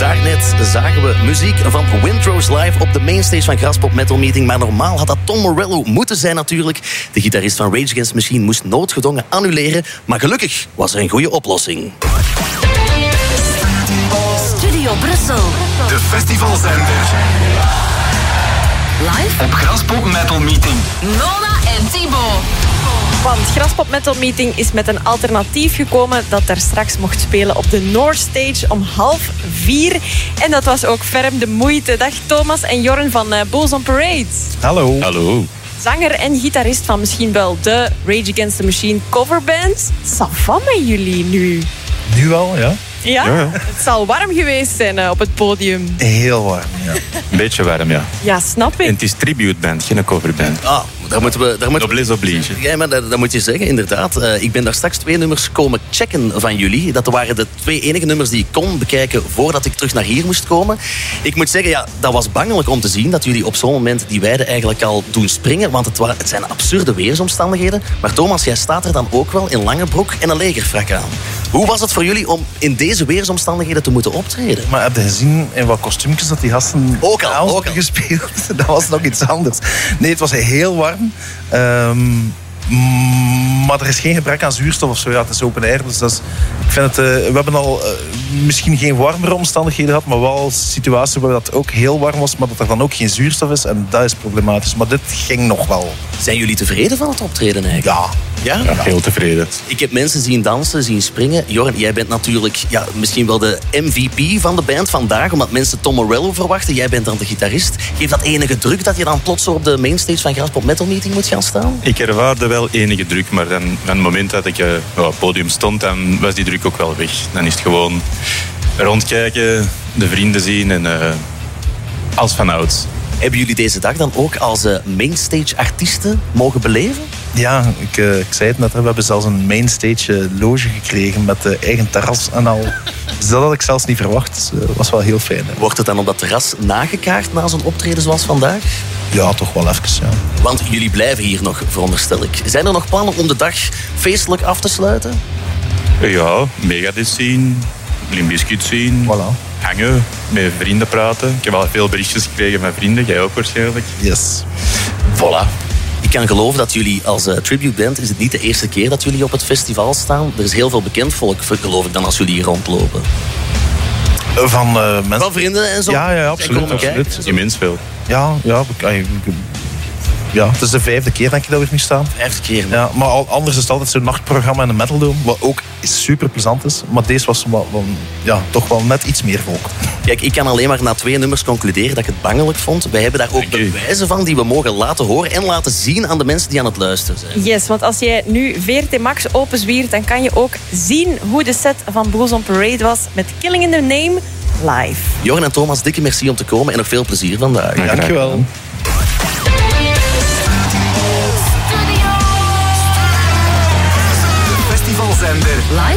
Daarnet zagen we muziek van Windrose live op de mainstage van Graspop Metal Meeting. Maar normaal had dat Tom Morello moeten zijn natuurlijk. De gitarist van Rage Against the Machine moest noodgedwongen annuleren. Maar gelukkig was er een goede oplossing. Studio Brussel. De festivalzender. Live Op Graspop Metal Meeting. Nona en Thibaut. Want Graspop Metal Meeting is met een alternatief gekomen dat daar straks mocht spelen op de North Stage om 3:30. En dat was ook ferm de moeite. Dag Thomas en Jorn van Bulls on Parade. Hallo. Hallo. Zanger en gitarist van misschien wel de Rage Against the Machine coverband. Ça va met jullie nu? Nu al, ja? Ja? Ja. Het zal warm geweest zijn op het podium. Heel warm, ja. Een beetje warm, ja. Ja, snap En ik. het is tributeband, geen coverband. Ah, daar moeten we... Noblesse oblige. Ja, maar dat moet je zeggen, inderdaad. Ik ben daar straks 2 nummers komen checken van jullie. Dat waren de 2 enige nummers die ik kon bekijken voordat ik terug naar hier moest komen. Ik moet zeggen, ja, dat was bangelijk om te zien dat jullie op zo'n moment die weide eigenlijk al doen springen. Want het zijn absurde weersomstandigheden. Maar Thomas, jij staat er dan ook wel in lange broek en een legerfrak aan. Hoe was het voor jullie om in deze weersomstandigheden te moeten optreden? Maar heb je gezien in wat kostuumjes dat die gasten Ook al. hadden gespeeld? Dat was nog iets anders. Nee, het was heel warm. Maar er is geen gebrek aan zuurstof of zo. Ja, het is open air. Dus dat is, ik vind het, we hebben al misschien geen warmere omstandigheden gehad, maar wel situaties waar dat ook heel warm was, maar dat er dan ook geen zuurstof is. En dat is problematisch. Maar dit ging nog wel. Zijn jullie tevreden van het optreden eigenlijk? Ja. Ja? Ja, heel tevreden. Ik heb mensen zien dansen, zien springen. Jorn, jij bent natuurlijk misschien wel de MVP van de band vandaag, omdat mensen Tom Morello verwachten. Jij bent dan de gitarist. Geeft dat enige druk dat je dan plots op de mainstage van Graspop Metal Meeting moet gaan staan? Ik ervaarde wel enige druk, maar dan, van het moment dat ik op het podium stond, dan was die druk ook wel weg. Dan is het gewoon rondkijken, de vrienden zien en als vanouds. Hebben jullie deze dag dan ook als mainstage artiesten mogen beleven? Ja, ik zei het net, we hebben zelfs een mainstage loge gekregen met eigen terras en al. Dus dat had ik zelfs niet verwacht. Dus, dat was wel heel fijn. Hè. Wordt het dan op dat terras nagekaart na zo'n optreden zoals vandaag? Ja, toch wel even, ja. Want jullie blijven hier nog, veronderstel ik. Zijn er nog plannen om de dag feestelijk af te sluiten? Ja, Megadeth zien, Limp Bizkit zien, Voilà. hangen, met vrienden praten. Ik heb al veel berichtjes gekregen van vrienden, jij ook waarschijnlijk. Yes. Voilà. Ik kan geloven dat jullie als tributeband, is het niet de eerste keer dat jullie op het festival staan. Er is heel veel bekend volk, geloof ik, dan als jullie hier rondlopen. Van mensen... Van vrienden en zo? Ja, absoluut. komen kijken. absoluut. Immens veel. Ja, het is de 5e keer denk ik dat we hier nu staan. 5 keer. Ja, maar anders is het altijd zo'n nachtprogramma in een Metal Dome, wat ook super plezant is. Maar deze was toch wel net iets meer volk. Kijk, ik kan alleen maar na 2 nummers concluderen dat ik het bangelijk vond. Wij hebben daar ook bewijzen van die we mogen laten horen en laten zien aan de mensen die aan het luisteren zijn. Yes, want als jij nu VRT Max openzwiert, dan kan je ook zien hoe de set van Bulls on Parade was met Killing in the Name live. Jorn en Thomas, dikke merci om te komen en nog veel plezier vandaag. Ja, Dankjewel. De festivalzender. Live